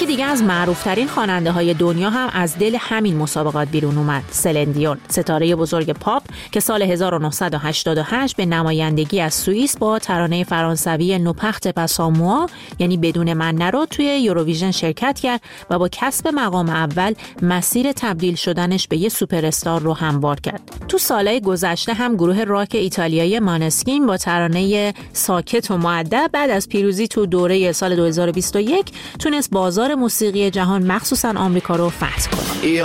یکی دیگه از معروف‌ترین خواننده‌های دنیا هم از دل همین مسابقات بیرون اومد، سلن دیون، ستاره بزرگ پاپ که سال 1988 به نمایندگی از سوئیس با ترانه فرانسوی نوپخت پاساموا یعنی بدون من نرو توی یوروویژن شرکت کرد و با کسب مقام اول مسیر تبدیل شدنش به یه سوپر استار رو هموار کرد. تو سالهای گذشته هم گروه راک ایتالیایی مانسکین با ترانه ساکت و مؤدب بعد از پیروزی تو دوره سال 2021 تونست بازار موسیقی جهان مخصوصاً آمریکا رو فتح کنه.